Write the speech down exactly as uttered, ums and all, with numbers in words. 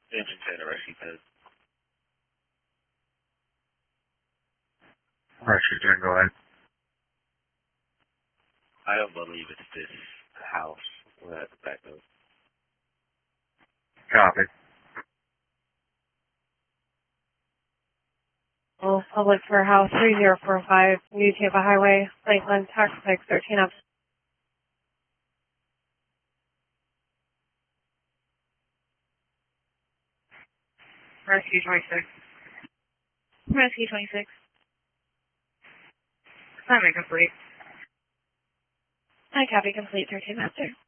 Engine Center Rescue Code. Rescue ten, go ahead. I don't believe it's this house. We'll have to back up. Copy. Oh, public for house three zero four five, New Tampa Highway, Lakeland, tax six thirteen up. Rescue twenty-six. Rescue twenty-six. Assignment complete. I copy complete, thirteen master.